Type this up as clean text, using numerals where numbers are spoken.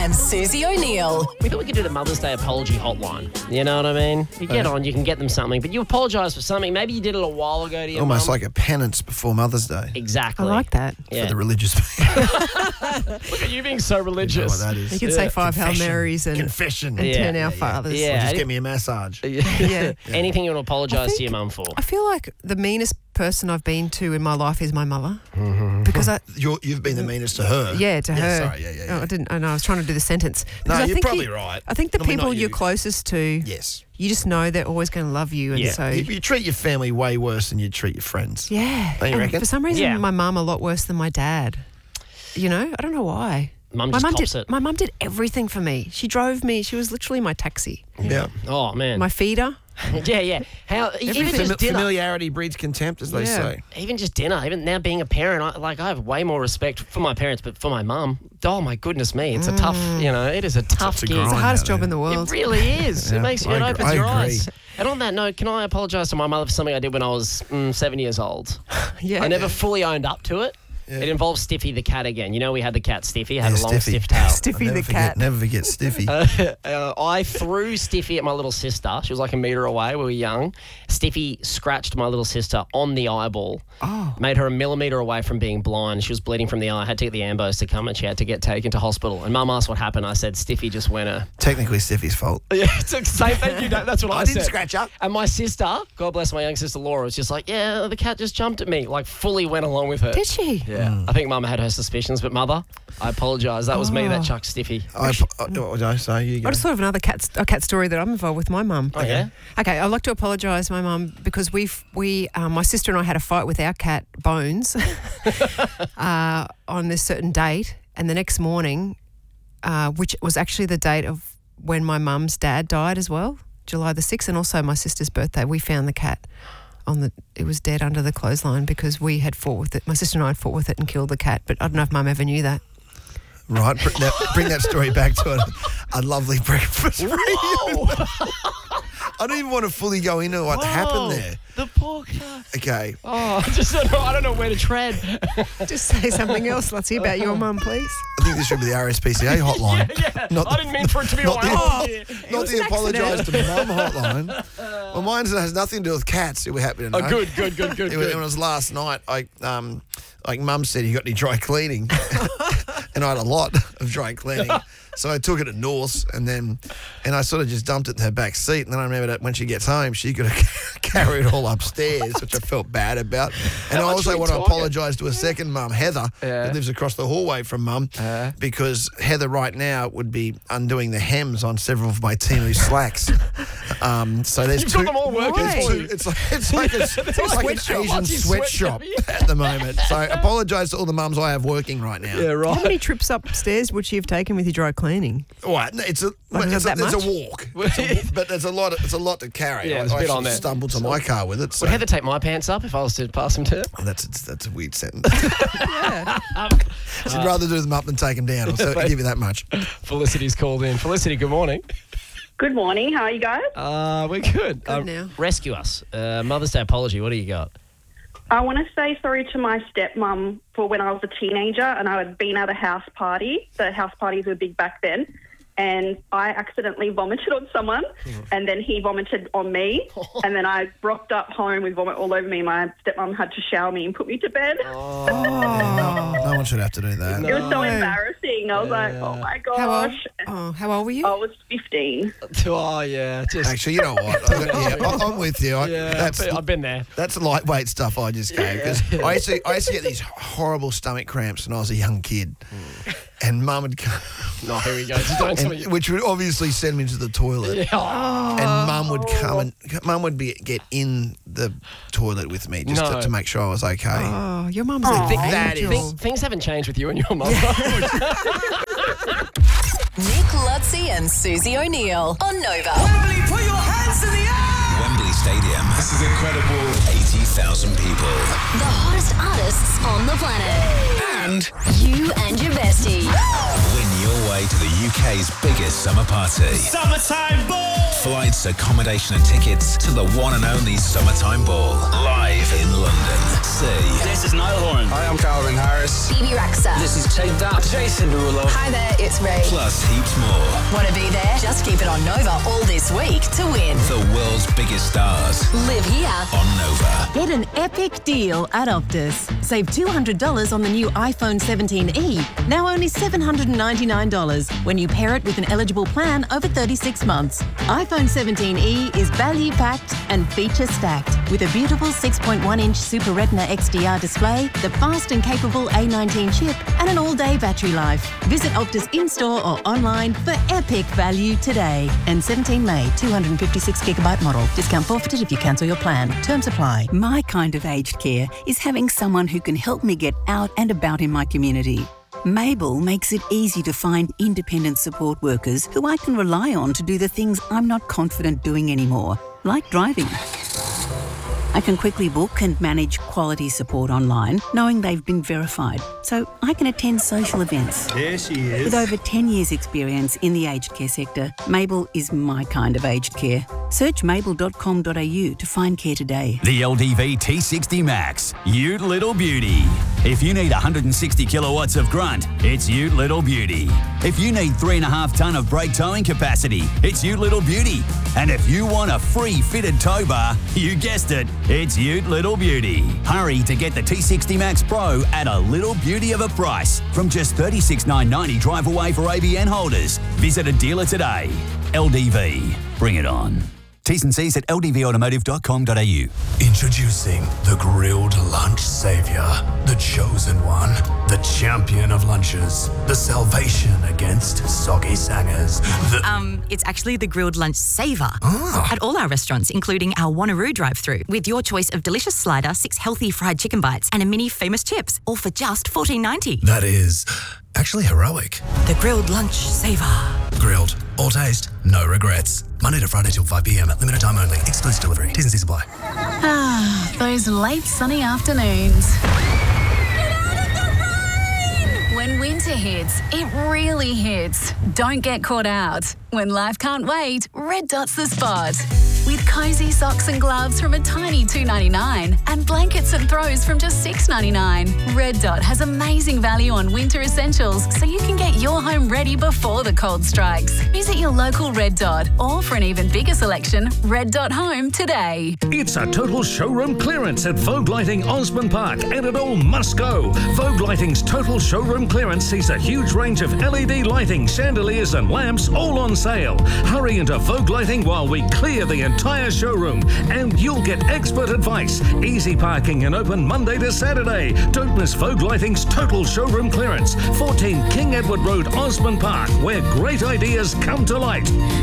and Susie O'Neill. We thought we could do the Mother's Day apology hotline. You know what I mean? You get on, you can get them something, but you apologise for something. Maybe you did it a while ago to your Almost mum. like a penance before Mother's Day. Exactly. I like that. Yeah. For the religious people. Look at you being so You know religious. what that is. You can say 5 Hail Confession. Marys and Confession. and Yeah. 10 Our Fathers. Yeah. Or just get me a massage. Yeah. Anything you want to apologise I to your mum for. I feel like the meanest person I've been to in my life is my mother. Because You've been the meanest to her. Yeah, to her. Sorry, yeah. Oh, I didn't. I know. I was trying to do the sentence. No, Because I you're think probably right. I think the I mean, not people you. you're closest to, Yes. you just know they're always going to love you, and Yeah. so You treat your family way worse than you treat your friends. yeah. Don't you And reckon? for some reason, Yeah. my mum a lot worse than my dad. You know, I don't know why. Mum My just mum cops did. it. My mum did everything for me. She drove me. She was literally my taxi, Yeah. Oh, man. my feeder. Yeah. How even just dinner. Familiarity breeds contempt, as they Yeah. say. Even just dinner, even now being a parent, I have way more respect for my parents, but for my mum, oh my goodness me, it's a tough, it is a tough It's a gig. grind. It's the hardest out job there. in the world. It really is. Yeah, It makes I it agree. opens I your agree. eyes. And on that note, can I apologise to my mother for something I did when I was 7 years old? Yeah. I never fully owned up to it. Yeah. It involves Stiffy the cat again. You know, we had the cat Stiffy, had Yeah, a long Stiffy. stiff tail. Stiffy the cat. Never forget Stiffy. I threw Stiffy at my little sister. She was like a metre away. We were young. Stiffy scratched my little sister on the eyeball. Oh. Made her a millimetre away from being blind. She was bleeding from the eye. I had to get the ambos to come and she had to get taken to hospital. And Mum asked what happened. I said, Stiffy just went Technically Stiffy's fault. Yeah, it's the same thing. That's what I said. didn't scratch up. And my sister, God bless my young sister Laura, was just like, yeah, the cat just jumped at me. Like fully went along with her. Did she? Yeah. I think Mum had her suspicions, but Mother, I apologise. That was me that chucked Stiffy. I say you go. I just thought of another cat story that I'm involved with my mum. Oh, yeah? Okay, I'd like to apologise to my mum because my sister and I had a fight with our cat Bones on this certain date, and the next morning, which was actually the date of when my mum's dad died as well, July the 6th, and also my sister's birthday, we found the cat it was dead under the clothesline because we had fought with it. My sister and I had fought with it and killed the cat, but I don't know if Mum ever knew that. Right, bring that story back to a lovely breakfast. I don't even want to fully go into what happened there. The poor cat. Okay. Oh, I don't know where to tread. Just say something else. Let's hear about your mum, please. I think this should be the RSPCA hotline. Yeah. I didn't mean for it to be not my the- own. Not the apologise to mum hotline. Well, mine has nothing to do with cats. You'll be happy to know. Oh, good. When it was last night, like Mum said, you got any dry cleaning? And I had a lot of dry cleaning. So I took it to North's and I sort of just dumped it in her back seat. And then I remember that when she gets home, she could have carried it all upstairs, which I felt bad about. And I also want to apologise to a second mum, Heather, who lives across the hallway from Mum, because Heather right now would be undoing the hems on several of my Temu slacks. So there's You've two. got them all working Right. for you. It's like an sweatshop. Asian sweatshop at the moment. So apologise to all the mums I have working right now. Yeah, How right. many trips upstairs would she have taken with your dry cleaning? All right, it's a is that there's much? a walk, but there's a lot. It's a lot to carry. Yeah, there's a I bit sort on of there. stumbled to my car with it. So Would Heather take my pants up if I was to pass them to her? that's a weird sentence. She'd rather do them up than take them down. I'll give you that much. Felicity's called in. Felicity, good morning. Good morning. How are you guys? We're good. Good now. Rescue us. Mother's Day apology. What do you got? I want to say sorry to my stepmom for when I was a teenager and I had been at a house party. The house parties were big back then. And I accidentally vomited on someone, and then he vomited on me, and then I rocked up home with vomit all over me. My stepmom had to shower me and put me to bed. No one should have to do that. It was so embarrassing. I was like, oh my gosh. How old were you? I was 15. Oh, yeah. Just, Actually, you know what? I'm with you. I've been there. That's lightweight stuff I just gave because I used to get these horrible stomach cramps when I was a young kid, and Mum would come. No, here we go. Just don't tell me. Which would obviously send me to the toilet. Yeah. And Mum would come and get in the toilet with me just to make sure I was okay. Oh, your mum's an that angel. is- Things haven't changed with you and your mum. Nick Lutzi and Susie O'Neill on Nova. Wembley, put your hands in the air! Wembley Stadium. This is incredible. 80,000 people. The hottest artists on the planet. And You and your bestie. win your way to the UK's biggest summer party. Summertime ball! Flights, accommodation and tickets to the one and only Summertime Ball. Live in London. See This is Niall Horan. Hi, I'm Calvin Harris. Phoebe Raxa. This is Take That. Jason Derulo. Hi there, hits rate. Plus heaps more. Want to be there? Just keep it on Nova all this week to win. The world's biggest stars Live here. on Nova. Get an epic deal at Optus. Save $200 on the new iPhone 17e, now only $799 when you pair it with an eligible plan over 36 months. iPhone 17e is value-packed and feature-stacked with a beautiful 6.1-inch Super Retina XDR display, the fast and capable A19 chip, and an all-day battery life. Visit Optus in-store or online for epic value today. And 17 May, 256GB model. Discount forfeited if you cancel your plan. Terms apply. My kind of aged care is having someone who can help me get out and about in my community. Mabel makes it easy to find independent support workers who I can rely on to do the things I'm not confident doing anymore, like driving. I can quickly book and manage quality support online, knowing they've been verified, so I can attend social events. There she is. With over 10 years' experience in the aged care sector, Mabel is my kind of aged care. Search mabel.com.au to find care today. The LDV T60 Max, Ute Little Beauty. If you need 160 kilowatts of grunt, it's Ute Little Beauty. If you need 3.5 tonne of brake towing capacity, it's Ute Little Beauty. And if you want a free fitted tow bar, you guessed it, it's Ute Little Beauty. Hurry to get the T60 Max Pro at a little beauty of a price from just $36,990 drive away for ABN holders. Visit a dealer today. LDV. Bring it on. T's and C's at ldvautomotive.com.au. Introducing the grilled lunch savior, the chosen one, the champion of lunches, the salvation against soggy sangers. It's actually the grilled lunch saver at all our restaurants, including our Wanneroo drive-thru, with your choice of delicious slider, 6 healthy fried chicken bites, and a mini famous chips, all for just $14.90. That is actually heroic. The grilled lunch saver. Grilled, all taste, no regrets. Monday to Friday till 5 p.m. at limited time only. Exclusive delivery. T's and C's apply. Ah, those late sunny afternoons. When winter hits, it really hits. Don't get caught out. When life can't wait, Red Dot's the spot. With cosy socks and gloves from a tiny $2.99 and blankets and throws from just $6.99. Red Dot has amazing value on winter essentials, so you can get your home ready before the cold strikes. Visit your local Red Dot, or for an even bigger selection, Red Dot Home today. It's a total showroom clearance at Vogue Lighting Osborne Park, and it all must go. Vogue Lighting's total showroom clearance sees a huge range of LED lighting, chandeliers and lamps all on sale. Hurry into Vogue Lighting while we clear the entire showroom, and you'll get expert advice, easy parking and open Monday to Saturday. Don't miss Vogue Lighting's total showroom clearance, 14 King Edward Road, Osborne Park, where great ideas come to light.